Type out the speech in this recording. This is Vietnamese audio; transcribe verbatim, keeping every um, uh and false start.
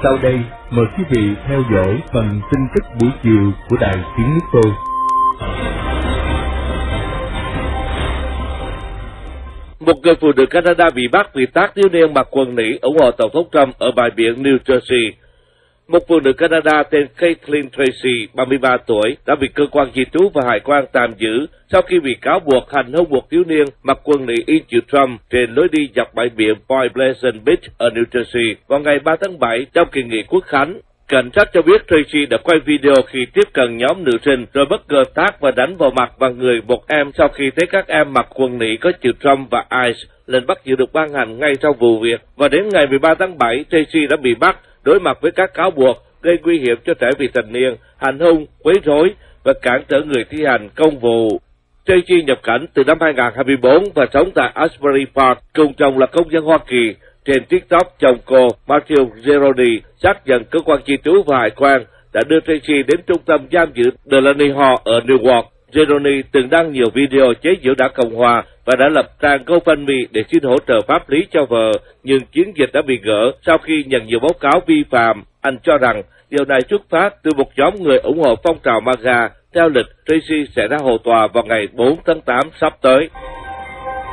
Sau đây, mời quý vị theo dõi phần tin tức buổi chiều của Đài Tiếng Nước Tôi. Một người phụ nữ Canada bị bắt vì tác thiếu niên mặc quần nỉ ủng hộ Tổng thống Trump ở bãi biển New Jersey. Một phụ nữ Canada tên Caitlin Tracy, ba mươi ba tuổi, đã bị cơ quan di trú và hải quan tạm giữ sau khi bị cáo buộc hành hung một thiếu niên mặc quần nỉ in chữ Trump trên lối đi dọc bãi biển Point Pleasant Beach ở New Jersey vào ngày ba tháng bảy trong kỳ nghỉ Quốc khánh. Cảnh sát cho biết Tracy đã quay video khi tiếp cận nhóm nữ sinh rồi bất ngờ tát và đánh vào mặt và người một em sau khi thấy các em mặc quần nỉ có chữ Trump và ICE. Lệnh bắt giữ được ban hành ngay sau vụ việc và đến ngày mười ba tháng bảy, Tracy đã bị bắt đối mặt với các cáo buộc gây nguy hiểm cho trẻ vị thành niên, hành hung, quấy rối và cản trở người thi hành công vụ. Tracy nhập cảnh từ năm hai nghìn không trăm hai mươi tư và sống tại Asbury Park, cùng chồng là công dân Hoa Kỳ. Trên TikTok, chồng cô, Matthew Zeroni, xác nhận cơ quan di trú và hải quan đã đưa Tracy đến trung tâm giam giữ Delaney Hall ở Newark. Zeroni từng đăng nhiều video chế giễu Đảng Cộng Hòa và đã lập trang GoFundMe để xin hỗ trợ pháp lý cho vợ, nhưng chiến dịch đã bị gỡ sau khi nhận nhiều báo cáo vi phạm. Anh cho rằng điều này xuất phát từ một nhóm người ủng hộ phong trào MAGA. Theo lịch, Tracy sẽ ra hầu tòa vào ngày bốn tháng tám sắp tới.